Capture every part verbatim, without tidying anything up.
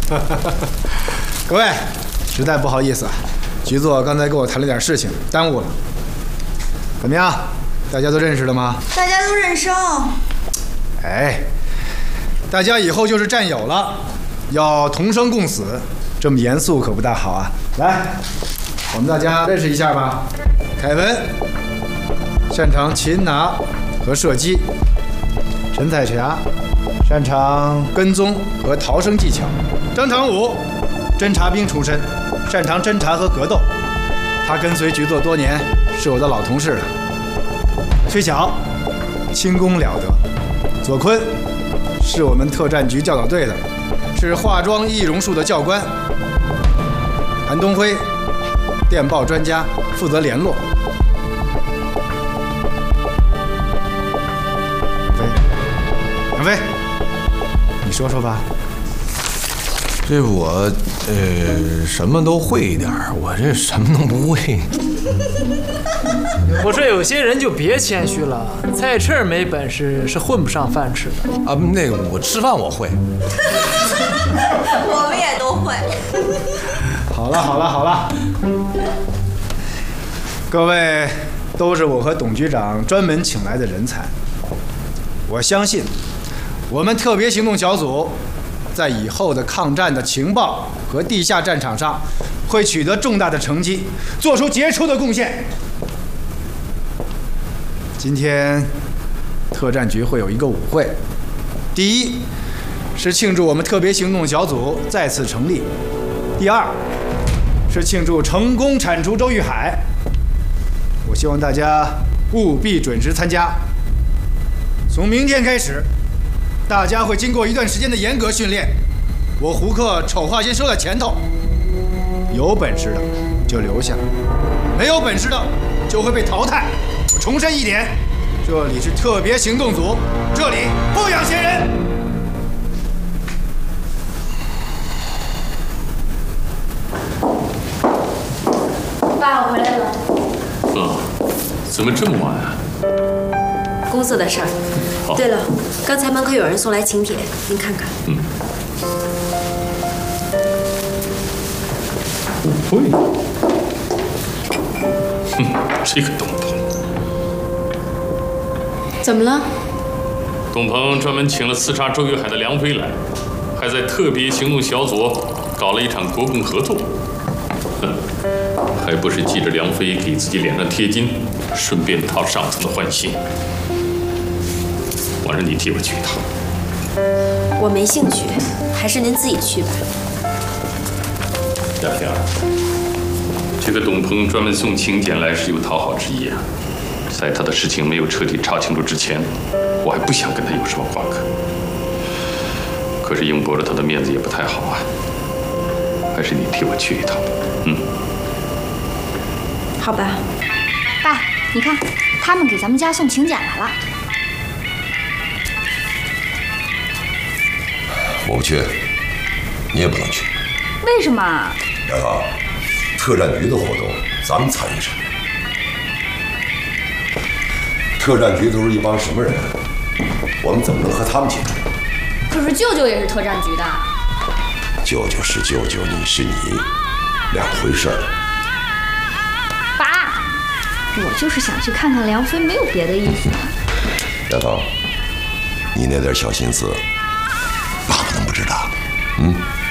各位，实在不好意思啊，局座刚才跟我谈了点事情，耽误了。怎么样？大家都认识了吗？ 大家都认生。 哎，大家以后就是战友了，要同生共死，这么严肃可不大好啊。来，我们大家认识一下吧。凯文擅长擒拿和射击，陈彩霞擅长跟踪和逃生技巧，张长武侦察兵出身，擅长侦察和格斗，他跟随局座多年，是我的老同事了。崔晓轻功了得，左坤是我们特战局教导队的，是化妆易容术的教官。韩东辉电报专家，负责联络。杨飞，你说说吧。 这我呃什么都会一点，我这什么都不会。 我说有些人就别谦虚了，菜翅没本事是混不上饭吃的啊。那个我吃饭我会， 我们也都会。 好了好了好了，各位都是我和董局长专门请来的人才，我相信我们特别行动小组在以后的抗战的情报和地下战场上会取得重大的成绩，做出杰出的贡献。今天特战局会有一个舞会，第一是庆祝我们特别行动小组再次成立，第二是庆祝成功铲除周玉海。我希望大家务必准时参加。从明天开始，大家会经过一段时间的严格训练，我胡克丑话先说在前头，有本事的就留下，没有本事的就会被淘汰。我重申一点，这里是特别行动组，这里不养闲人。 爸，我回来了。 嗯，怎么这么晚啊？ 公司的事儿。对了，刚才门口有人送来请帖，您看看。 嗯。舞会。哼，这个董鹏。 怎么了？ 董鹏专门请了刺杀周玉海的梁飞来，还在特别行动小组搞了一场国共合作。哼，还不是记着梁飞给自己脸上贴金，顺便讨上层的欢心。我让你替我去一趟。 我没兴趣，还是您自己去吧。 雅萍儿，这个董鹏专门送请柬来是有讨好之意啊。在他的事情没有彻底查清楚之前，我还不想跟他有什么瓜葛。可是硬驳着他的面子也不太好啊。还是你替我去一趟。嗯。 好吧。 爸，你看，他们给咱们家送请柬来了。 我不去，你也不能去。 为什么？ 杨刚，特战局的活动咱们参与什么？特战局都是一帮什么人？我们怎么能和他们接触？ 可是舅舅也是特战局的。 舅舅是舅舅，你是你，两回事儿。 爸，我就是想去看看梁飞，没有别的意思。 杨刚，你那点小心思，爸不能不知道。嗯。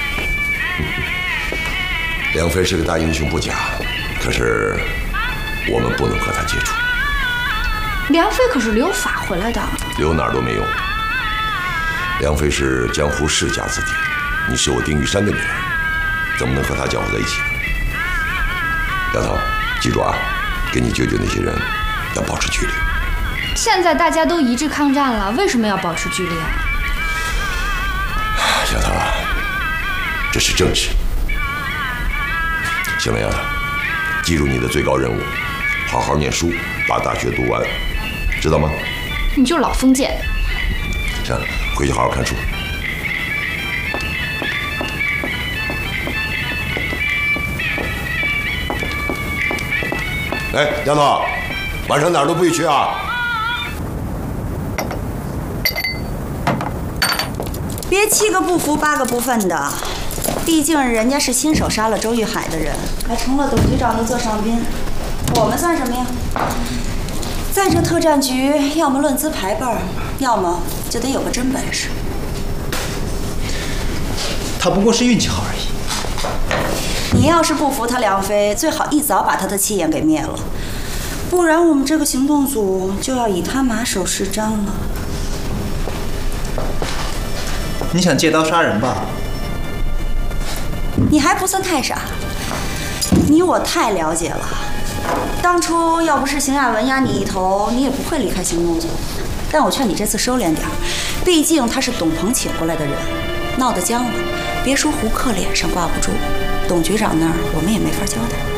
梁飞是个大英雄不假，可是我们不能和他接触。 梁飞可是留法回来的， 留哪儿都没用。梁飞是江湖世家子弟，你是我丁玉山的女儿，怎么能和他搅和在一起？丫头，记住啊，跟你舅舅那些人要保持距离。 现在大家都一致抗战了，为什么要保持距离啊？ 丫头，这是政治。行了，丫头，记住你的最高任务，好好念书，把大学读完，知道吗？ 你就老封建。 行，回去好好看书。哎，丫头，晚上哪儿都不许去啊！ 别七个不服八个不忿的。 毕竟人家是亲手杀了周玉海的人，还成了董局长的座上宾，我们算什么呀？在这特战局，要么论资排辈儿，要么就得有个真本事。 他不过是运气好而已。 你要是不服他，梁飞，最好一早把他的气焰给灭了，不然我们这个行动组就要以他马首是瞻了。 你想借刀杀人吧？ 你还不算太傻，你我太了解了。当初要不是邢亚文压你一头，你也不会离开行动组。但我劝你这次收敛点，毕竟他是董鹏请过来的人，闹得僵了，别说胡克脸上挂不住，董局长那儿我们也没法交代。